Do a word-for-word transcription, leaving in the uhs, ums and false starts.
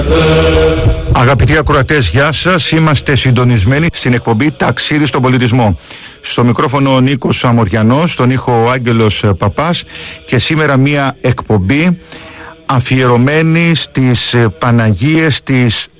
Αγαπητοί ακροατές, γεια σας. Είμαστε συντονισμένοι στην εκπομπή Ταξίδι στον Πολιτισμό. Στο μικρόφωνο ο Νίκος Αμοριανός, στον ήχο ο Άγγελος Παπάς και σήμερα μια εκπομπή αφιερωμένη στις Παναγίες της